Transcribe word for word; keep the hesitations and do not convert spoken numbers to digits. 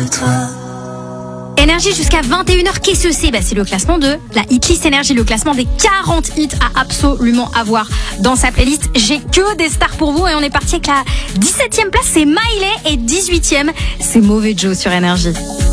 Énergie jusqu'à vingt et une heures, qu'est-ce que c'est ? Bah, c'est le classement de la Hitlist Énergie, le classement des quarante hits à absolument avoir dans sa playlist. J'ai que des stars pour vous et on est parti avec la dix-septième place, c'est Miley, et dix-huitième, c'est Mauvais Joe sur Énergie.